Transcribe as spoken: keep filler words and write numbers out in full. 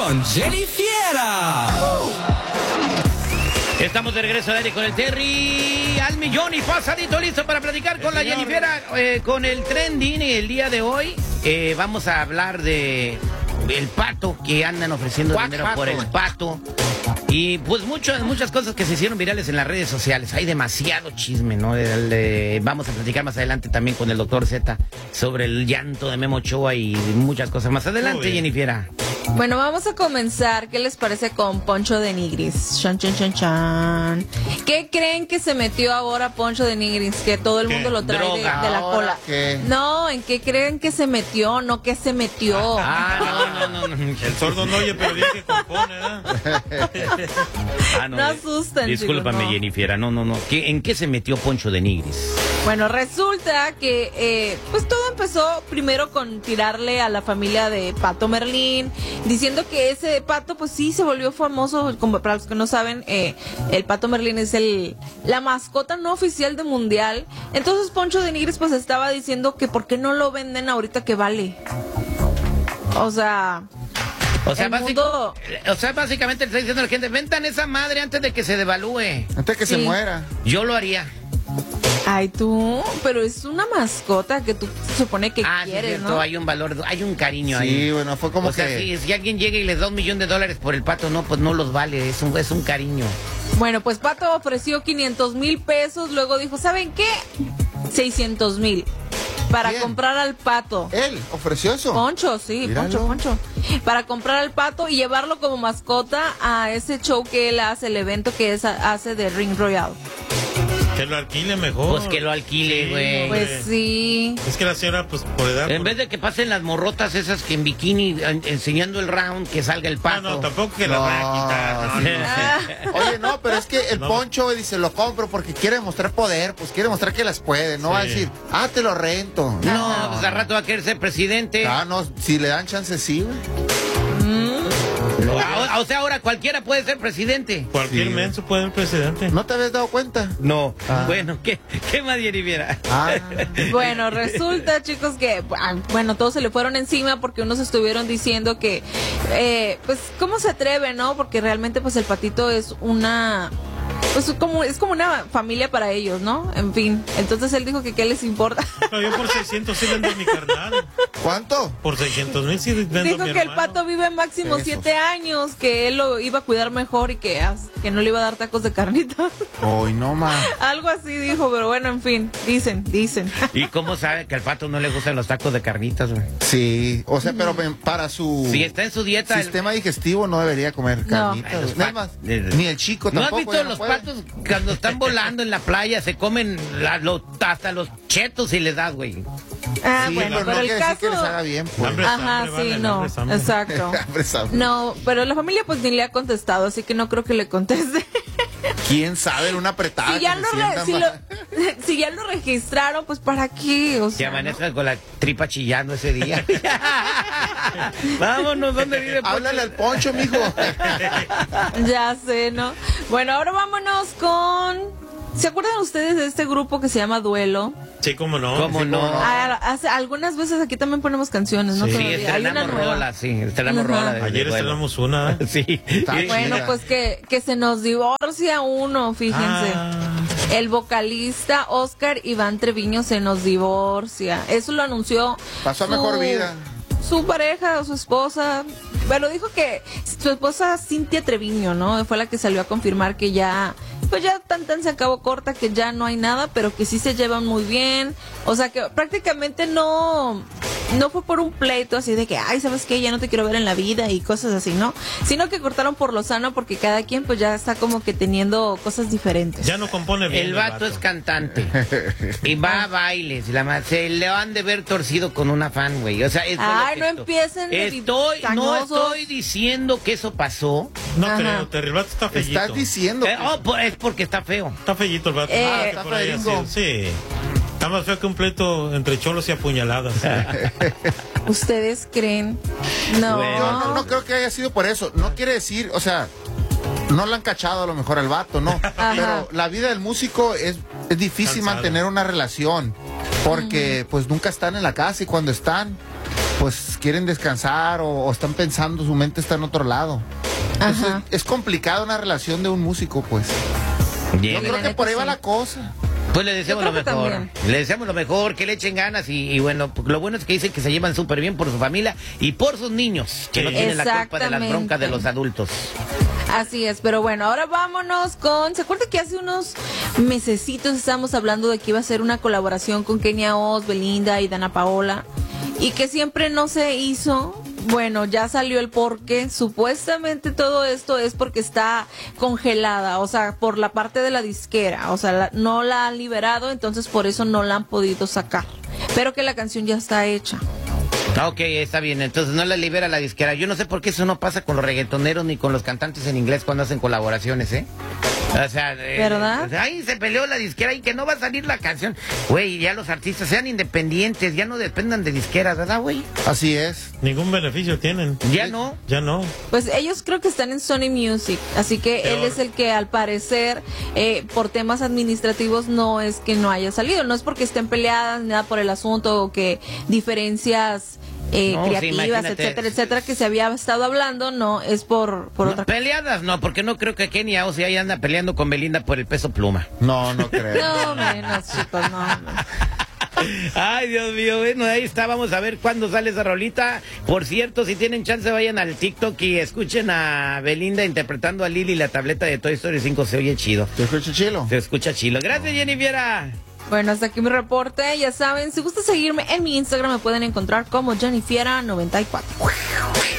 con Jenny Fiera. Estamos de regreso al aire con el Terry al millón y pasadito, listo para platicar con la Jenny Fiera, eh, con el trending. Y el día de hoy eh, vamos a hablar de el pato, que andan ofreciendo dinero pato? por el pato. Y pues muchas, muchas cosas que se hicieron virales en las redes sociales. Hay demasiado chisme, ¿no? El, eh, vamos a platicar más adelante también con el doctor Z sobre el llanto de Memo Ochoa y muchas cosas más adelante, Jenny Fiera. Bueno, vamos a comenzar. ¿Qué les parece con Poncho de Nigris? Chan, chan, chan, chan. ¿Qué creen que se metió ahora Poncho de Nigris? Que todo el mundo ¿Qué? lo trae de, de la cola. ¿Qué? No, ¿en qué creen que se metió? No, que se metió. Ah, no, no, no, no. El sordo no oye, pero bien que compone, ¿eh? Ah, no, no asusten. Discúlpame, no. Jenny Fiera. No, no, no. ¿Qué, ¿En qué se metió Poncho de Nigris? Bueno, resulta que eh, pues todo empezó primero con tirarle a la familia de Pato Merlín, diciendo que ese pato pues sí se volvió famoso. Como para los que no saben, eh, el Pato Merlín es el la mascota no oficial de Mundial. Entonces Poncho de Nigris pues estaba diciendo que por qué no lo venden ahorita que vale. O sea... O sea, básico, mundo... o sea, básicamente le está diciendo a la gente, ventan esa madre antes de que se devalúe. Antes de que sí. se muera. Yo lo haría. Ay, tú, pero es una mascota que tú se supone que ah, quieres, sí, cierto, ¿no? Hay un valor, hay un cariño sí, ahí. Sí, bueno, fue como o que... sea, si, si alguien llega y les da un millón de dólares por el pato, no, pues no los vale, es un, es un cariño. Bueno, pues Pato ofreció quinientos mil pesos, luego dijo, ¿saben qué? seiscientos mil. Para ¿Quién? comprar al pato. ¿Él ofreció eso? Poncho, sí, Míralo. Poncho, Poncho. Para comprar al pato y llevarlo como mascota a ese show que él hace, el evento que es, hace de Ring Royal. Que lo alquile mejor. Pues que lo alquile, güey. Sí, pues sí. Es que la señora, pues, por edad... En por... vez de que pasen las morrotas esas que en bikini en, enseñando el round, que salga el pato. No, no, tampoco que no, la vaya a quitar. No, no. Ah. Oye, no, pero es que el no. Poncho dice, lo compro porque quiere mostrar poder, pues quiere mostrar que las puede. No sí. va a decir, ah, te lo rento. No, no, pues al rato va a querer ser presidente. Ah, no, si le dan chance, sí, güey. O, o sea, ahora cualquiera puede ser presidente. Cualquier sí, menso puede ser presidente. ¿No te habías dado cuenta? No. Ah. Bueno, ¿qué, qué más Jenny Fiera? Ah. Bueno, resulta, chicos, que, bueno, todos se le fueron encima porque unos estuvieron diciendo que, eh, pues, ¿cómo se atreve, no? Porque realmente, pues, el patito es una... Pues como, es como una familia para ellos, ¿no? En fin, entonces él dijo que qué les importa. No, yo por seiscientos sí vendo mi carnal. ¿Cuánto? Por seiscientos mil sí vendo dijo mi que hermano. el pato vive máximo siete años, que él lo iba a cuidar mejor y que, que no le iba a dar tacos de carnitas. Uy, no más. Algo así dijo, pero bueno, en fin, dicen, dicen. ¿Y cómo sabe que al pato no le gustan los tacos de carnitas, güey? Sí, o sea, pero para su... Si está en su dieta... Sistema el... digestivo no debería comer carnitas. No. Nada más, ni el chico ¿No tampoco. has visto los no patos cuando están volando en la playa se comen la, lo, hasta los chetos y les das, güey? Ah, sí, bueno, pero pero no el quiere caso... decir que les haga bien, pues. Hambre, Ajá, hambre, sí, vale, no, hambre, hambre. exacto. No, pero la familia pues ni le ha contestado, así que no creo que le conteste. ¿Quién sabe? Una apretada. Si ya, lo, re, si, lo, si ya lo registraron, pues ¿para qué? O sea, que amanezcan, ¿no?, con la tripa chillando ese día. Vámonos, ¿dónde vive Poncho? Háblale al Poncho, mijo. Ya sé, ¿no? Bueno, ahora vámonos con... ¿Se acuerdan ustedes de este grupo que se llama Duelo? Sí, cómo no. ¿Cómo sí, no? Ah, hace, algunas veces aquí también ponemos canciones, ¿no? Sí, Todavía. estrenamos rola, sí, estrenamos Ajá. rola. Ayer estrenamos una. Sí. Bueno, pues que, que se nos divorcia uno, fíjense. Ah. El vocalista Oscar Iván Treviño se nos divorcia. Eso lo anunció. Pasó a mejor vida. Su pareja o su esposa. Bueno, dijo que su esposa Cintia Treviño, ¿no? Fue la que salió a confirmar que ya... Pues ya tan tan se acabó corta, que ya no hay nada, pero que sí se llevan muy bien. O sea que prácticamente no no fue por un pleito así de que, ay, ¿sabes qué? Ya no te quiero ver en la vida y cosas así, ¿no? Sino que cortaron por lo sano porque cada quien pues ya está como que teniendo cosas diferentes. Ya no compone bien. El vato, el vato. es cantante y va a bailes. La, se le han de ver torcido con una fan, güey. O sea, eso ay, es no esto. empiecen de Estoy, no estoy diciendo que eso pasó. No Ajá. creo, Terry, el vato está fellito. Estás diciendo. Eh, oh, pues, es porque está feo. Está fellito el vato. Eh, ah, está por ahí así, sí. Está más feo que un pleito entre cholos y apuñaladas. ¿Ustedes creen? No. Bueno, yo no, no creo que haya sido por eso. No quiere decir, o sea, no le han cachado a lo mejor al vato, ¿no? Ajá. Pero la vida del músico es, es difícil Cansado. mantener una relación. Porque uh-huh. pues nunca están en la casa y cuando están, pues quieren descansar o, o están pensando, su mente está en otro lado. Entonces, Ajá. es complicada una relación de un músico, pues. Bien. Yo creo que por ahí va la cosa. Pues le deseamos Yo lo creo que mejor. también. Le deseamos lo mejor, que le echen ganas y, y bueno, pues lo bueno es que dicen que se llevan súper bien por su familia y por sus niños, que Sí. no tienen la culpa de las Exactamente. broncas de los adultos. Así es, pero bueno, ahora vámonos con... ¿Se acuerda que hace unos mesecitos estábamos hablando de que iba a ser una colaboración con Kenia Oz, Belinda y Dana Paola? Y que siempre no se hizo. Bueno, ya salió el porqué. Supuestamente todo esto es porque está congelada, o sea, por la parte de la disquera. O sea, la- no la han liberado, entonces por eso no la han podido sacar. Pero que la canción ya está hecha. Ah, ok, está bien, entonces no la libera la disquera. Yo no sé por qué eso no pasa con los reggaetoneros ni con los cantantes en inglés cuando hacen colaboraciones, ¿eh? O sea, eh, ¿Verdad? ahí se peleó la disquera y que no va a salir la canción. Güey, ya los artistas sean independientes, ya no dependan de disqueras, ¿verdad, güey? Así es. Ningún beneficio tienen. Ya no. Ya no. Pues ellos creo que están en Sony Music, así que Peor. él es el que al parecer eh, por temas administrativos no es que no haya salido, no es porque estén peleadas ni nada por el asunto o que diferencias eh, No, sí, creativas, imagínate. etcétera, etcétera, que se había estado hablando, no, es por, por No, otra peleadas, no, porque no creo que Kenia Oz ahí anda peleando con Belinda por el peso pluma. No, no creo. No, menos chicos, no. no. Ay, Dios mío, bueno, ahí está, vamos a ver cuándo sale esa rolita. Por cierto, si tienen chance, vayan al TikTok y escuchen a Belinda interpretando a Lily la tableta de Toy Story cinco, se oye chido. ¿Te escucho chilo? Se escucha chilo. Gracias, Jennifer. Bueno, hasta aquí mi reporte, ya saben, si gusta seguirme en mi Instagram me pueden encontrar como Jennifiera noventa y cuatro.